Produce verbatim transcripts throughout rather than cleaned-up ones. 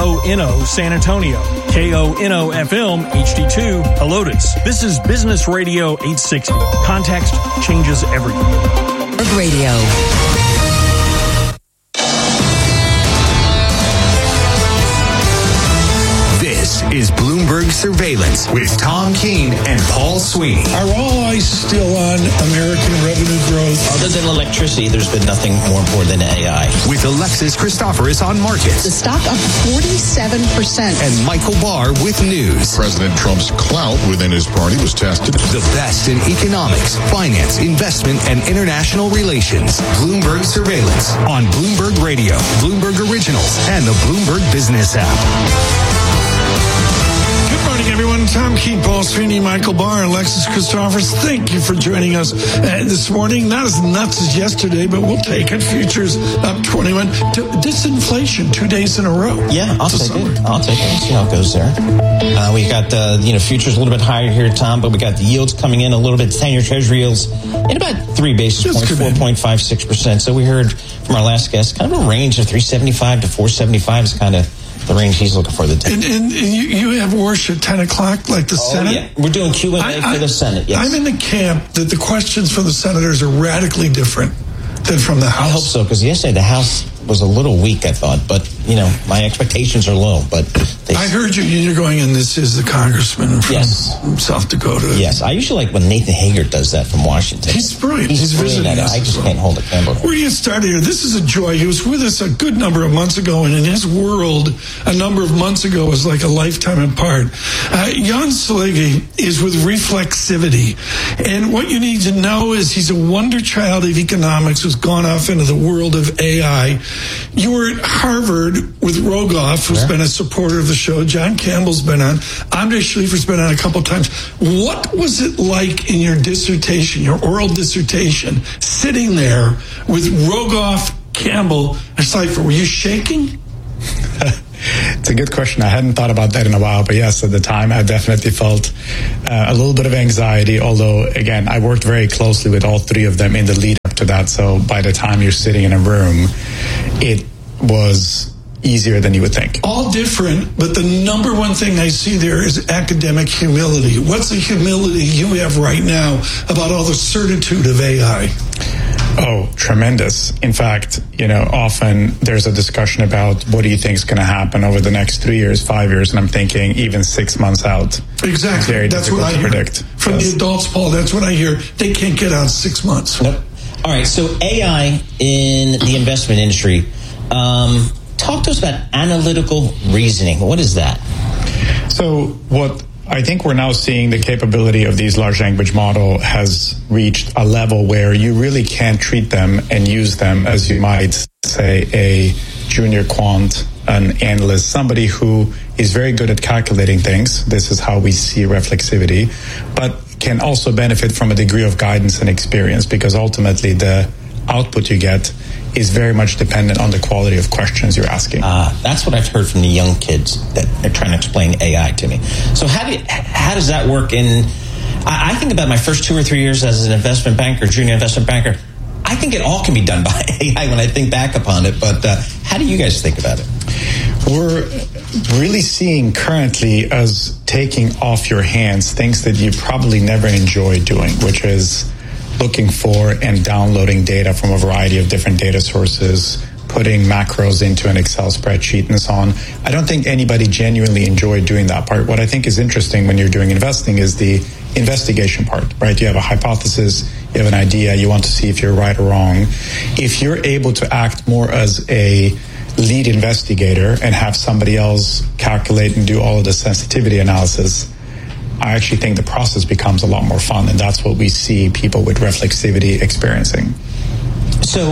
O N O San Antonio, K O N O F M H D two Helotes. This is Business Radio eight sixty. Context changes everything. Radio. This is Bloomberg Surveillance with Tom Keene and Paul Sweeney. Are all eyes still on American revenue growth? Other than electricity, there's been nothing more important than A I. With Alexis Christoforous on markets. The stock up forty-seven percent. And Michael Barr with news. President Trump's clout within his party was tested. The best in economics, finance, investment, and international relations. Bloomberg Surveillance on Bloomberg Radio, Bloomberg Originals, and the Bloomberg Business app. Good morning, everyone. Tom Keene, Paul Sweeney, Michael Barr, and Alexis Christoforous. Thank you for joining us uh, this morning. Not as nuts as yesterday, but we'll take it. Futures up twenty-one. Disinflation two days in a row. Yeah, I'll take summer. it. I'll take it. We'll see how it goes there. Uh, we got the you know futures a little bit higher here, Tom, but we got the yields coming in a little bit. ten-year Treasury yields in about three basis Just points, four point five six percent. So we heard from our last guest, kind of a range of three seventy-five to four seventy-five is kind of the range he's looking for the day. And, and you, you have Warsh at ten o'clock, like the oh, Senate? Yeah. We're doing Q and A I, for I, the Senate, yes. I'm in the camp that the questions for the senators are radically different than from the House. I hope so, because yesterday the House was a little weak, I thought. But, you know, my expectations are low. But they... I heard you, you're going, and this is the congressman from yes. South Dakota. Yes, I usually like when Nathan Hager does that from Washington. He's brilliant. He's, He's brilliant at it. I just can't hold a candle. We're going to get started here. This is a joy. He was with us a good number of months ago, and in his world, a number of months ago was like a lifetime apart. Uh, Jan Salegi is with Reflexivity, and what you need to know is he's a wonder child of economics who's gone off into the world of A I. You were at Harvard with Rogoff, who's yeah. been a supporter of the show. John Campbell's been on. Andre Schleifer's been on a couple times. What was it like in your dissertation, your oral dissertation, sitting there with Rogoff, Campbell, and Schleifer? Were you shaking? It's a good question. I hadn't thought about that in a while, but yes, at the time I definitely felt uh, a little bit of anxiety, although, again, I worked very closely with all three of them in the lead up to that, so by the time you're sitting in a room, it was easier than you would think. All different, but the number one thing I see there is academic humility. What's the humility you have right now about all the certitude of A I? Oh, tremendous. In fact, you know, often there's a discussion about what do you think is going to happen over the next three years, five years, and I'm thinking even six months out. Exactly. Very that's what I to hear. Predict. From yes. the adults, Paul, that's what I hear. They can't get out six months. Nope. All right, so A I in the investment industry. Um, talk to us about analytical reasoning. What is that? So what I think we're now seeing the capability of these large language model has reached a level where you really can't treat them and use them as you might say a junior quant, an analyst, somebody who is very good at calculating things. This is how we see reflexivity, but can also benefit from a degree of guidance and experience, because ultimately the output you get is very much dependent on the quality of questions you're asking. Uh, that's what I've heard from the young kids that are trying to explain A I to me. So how do you, how does that work in, I, I think about my first two or three years as an investment banker, junior investment banker. I think it all can be done by A I when I think back upon it, but uh, how do you guys think about it? We're really seeing currently as taking off your hands things that you probably never enjoyed doing, which is looking for and downloading data from a variety of different data sources, putting macros into an Excel spreadsheet and so on. I don't think anybody genuinely enjoyed doing that part. What I think is interesting when you're doing investing is the investigation part, right? You have a hypothesis, you have an idea, you want to see if you're right or wrong. If you're able to act more as a lead investigator and have somebody else calculate and do all of the sensitivity analysis, I actually think the process becomes a lot more fun, and that's what we see people with reflexivity experiencing. So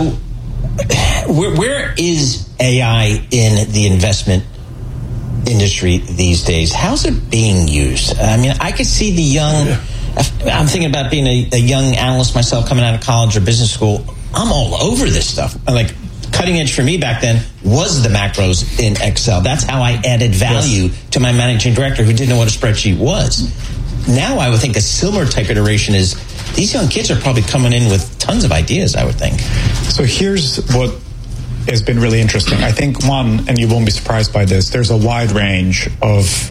where, where is A I in the investment industry these days? How's it being used? I mean, I could see the young, I'm thinking about being a, a young analyst myself coming out of college or business school. I'm all over this stuff. I'm like, cutting edge for me back then was the macros in Excel. That's how I added value yes. to my managing director who didn't know what a spreadsheet was. Now I would think a similar type iteration is these young kids are probably coming in with tons of ideas, I would think. So here's what has been really interesting. I think one, and you won't be surprised by this, there's a wide range of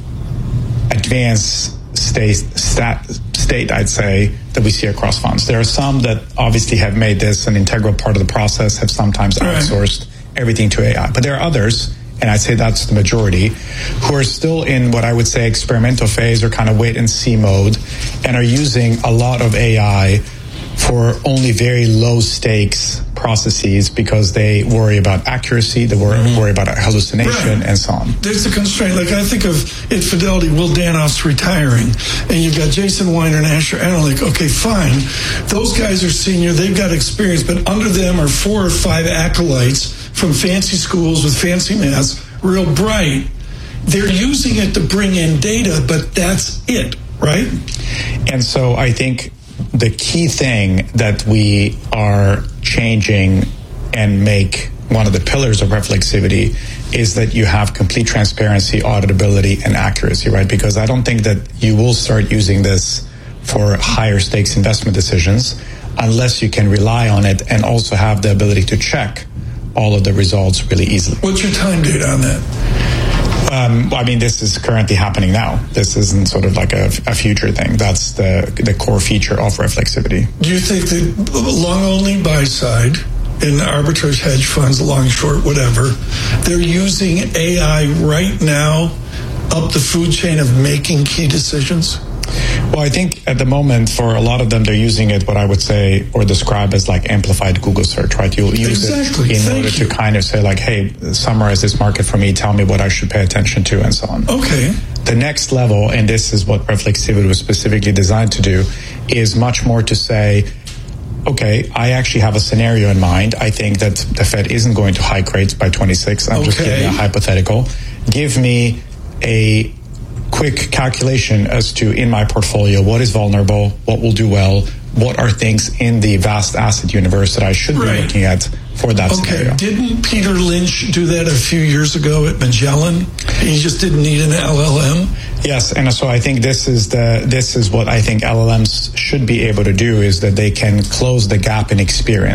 advanced state, stat, state, I'd say, that we see across funds. There are some that obviously have made this an integral part of the process, have sometimes outsourced everything to A I. But there are others, and I'd say that's the majority, who are still in what I would say experimental phase or kind of wait and see mode, and are using a lot of A I for only very low stakes processes because they worry about accuracy, they worry, mm-hmm. worry about hallucination, right. and so on. There's a constraint. Like I think of at Fidelity, Will Danoff's retiring, and you've got Jason Weiner and Asher Allen. Like, okay, fine. Those guys are senior, they've got experience, but under them are four or five acolytes from fancy schools with fancy maths, real bright. They're using it to bring in data, but that's it, right? And so I think the key thing that we are changing and make one of the pillars of reflexivity is that you have complete transparency, auditability, and accuracy, right? Because I don't think that you will start using this for higher stakes investment decisions unless you can rely on it and also have the ability to check all of the results really easily. What's your time date on that? Um, I mean, this is currently happening now. This isn't sort of like a, a future thing. That's the the core feature of reflexivity. Do you think that long only buy side in arbitrage hedge funds, long, short, whatever, they're using A I right now up the food chain of making key decisions? Well, I think at the moment, for a lot of them, they're using it, what I would say or describe as like amplified Google search, right? You'll use exactly. it in Thank order you. to kind of say like, hey, summarize this market for me, tell me what I should pay attention to, and so on. Okay. The next level, and this is what reflexivity was specifically designed to do, is much more to say, okay, I actually have a scenario in mind. I think that the Fed isn't going to hike rates by twenty-six. I'm okay. just giving a hypothetical. Give me a quick calculation as to, in my portfolio, what is vulnerable, what will do well, what are things in the vast asset universe that I should right. be looking at for that okay. scenario. Didn't Peter Lynch do that a few years ago at Magellan? He just didn't need an L L M? Yes, and so I think this is the this is what I think L L Ms should be able to do, is that they can close the gap in experience.